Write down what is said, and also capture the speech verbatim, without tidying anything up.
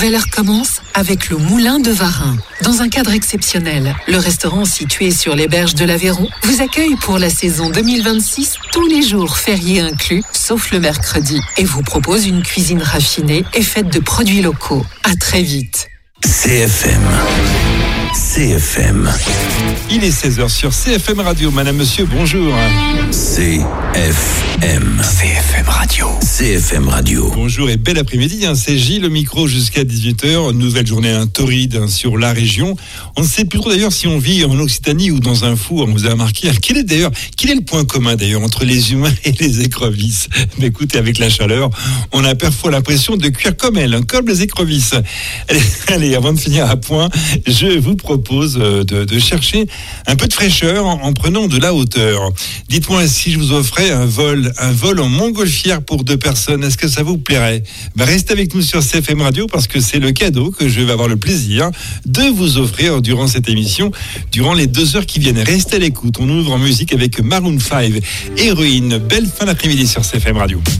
nouvelle heure commence avec le Moulin de Varin. Dans un cadre exceptionnel, le restaurant situé sur les berges de l'Aveyron vous accueille pour la saison deux mille vingt-six, tous les jours fériés inclus, sauf le mercredi, et vous propose une cuisine raffinée et faite de produits locaux. À très vite. C F M. C F M. Il est seize heures sur C F M Radio. Madame, monsieur, bonjour. C F M. C F M Radio. C F M Radio. Bonjour et bel après-midi. Hein. C'est Gilles, le micro jusqu'à dix-huit heures. Nouvelle journée hein, torride hein, sur la région. On ne sait plus trop d'ailleurs si on vit en Occitanie ou dans un four. On vous a remarqué. Hein. Quel est d'ailleurs, quel est le point commun d'ailleurs entre les humains et les écrevisses? Mais écoutez, avec la chaleur, on a parfois l'impression de cuire comme elles, hein, comme les écrevisses. Allez, allez, avant de finir à point, je vous propose de, de chercher un peu de fraîcheur en, en prenant de la hauteur. Dites-moi si je vous offrais un vol, un vol en montgolfière pour deux personnes, est-ce que ça vous plairait? Ben, restez avec nous sur C F M Radio parce que c'est le cadeau que je vais avoir le plaisir de vous offrir durant cette émission, durant les deux heures qui viennent. Restez à l'écoute, on ouvre en musique avec Maroon cinq, Héroïne. Belle fin d'après-midi sur C F M Radio.